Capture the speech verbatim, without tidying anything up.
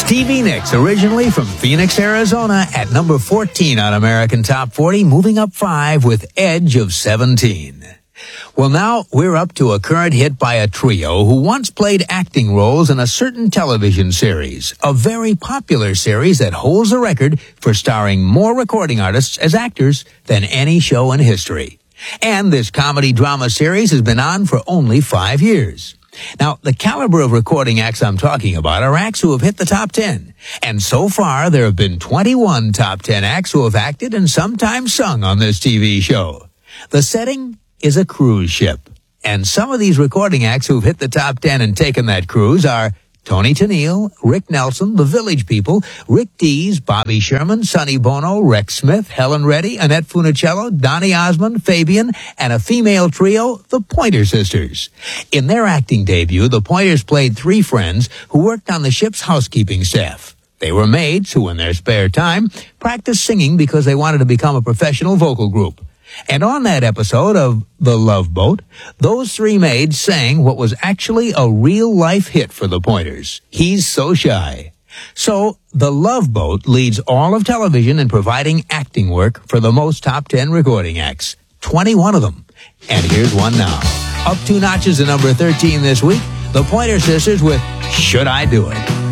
Stevie Nicks, originally from Phoenix, Arizona, at number fourteen on American Top forty, moving up five with Edge of seventeen. Well, now we're up to a current hit by a trio who once played acting roles in a certain television series, a very popular series that holds the record for starring more recording artists as actors than any show in history. And this comedy drama series has been on for only five years. Now, the caliber of recording acts I'm talking about are acts who have hit the top ten. And so far, there have been twenty-one top ten acts who have acted and sometimes sung on this T V show. The setting is a cruise ship. And some of these recording acts who've hit the top ten and taken that cruise are Tony Tennille, Rick Nelson, The Village People, Rick Dees, Bobby Sherman, Sonny Bono, Rex Smith, Helen Reddy, Annette Funicello, Donny Osmond, Fabian, and a female trio, the Pointer Sisters. In their acting debut, the Pointers played three friends who worked on the ship's housekeeping staff. They were maids who, in their spare time, practiced singing because they wanted to become a professional vocal group. And on that episode of The Love Boat, those three maids sang what was actually a real-life hit for the Pointers, He's So Shy. So, The Love Boat leads all of television in providing acting work for the most top ten recording acts, twenty-one of them. And here's one now. Up two notches to number thirteen this week, the Pointer Sisters with Should I Do It?